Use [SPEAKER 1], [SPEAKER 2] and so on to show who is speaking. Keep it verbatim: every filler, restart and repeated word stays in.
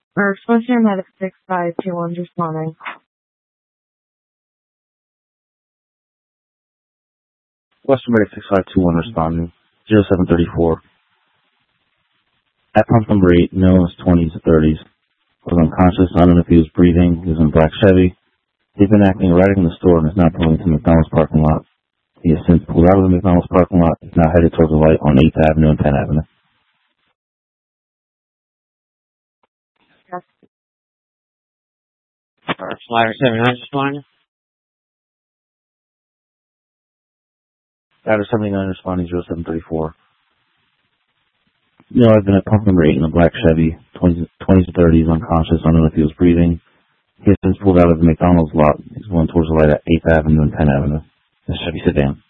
[SPEAKER 1] Or Swiss Air Medic six five two one responding.
[SPEAKER 2] Western Medic six five two one responding. zero seven three four. At pump number eight, male is twenties to thirties. Was unconscious, not know if he was breathing. He was in a black Chevy. He's been acting erratic in the store and is now pulling into the McDonald's parking lot. He has since pulled out of the McDonald's parking lot and is now headed towards the light on eighth Avenue and Penn Avenue.
[SPEAKER 1] Yes.
[SPEAKER 3] First Ladder seventy-nine responding.
[SPEAKER 2] Ladder seventy-nine responding zero seven three four. No, I've been at pump number eight in a black Chevy, twenties to thirties, unconscious, unknown if he was breathing. He has since pulled out of the McDonald's lot. He's going towards the light at eighth Avenue and Penn Avenue. The Chevy sedan.